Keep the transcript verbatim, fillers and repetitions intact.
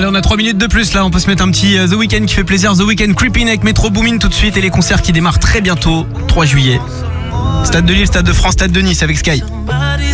Allez, on a trois minutes de plus là, on peut se mettre un petit euh, The Weeknd qui fait plaisir. The Weeknd Creeping avec Metro Boomin tout de suite et les concerts qui démarrent très bientôt, trois juillet. Stade de Lille, Stade de France, Stade de Nice avec Sky.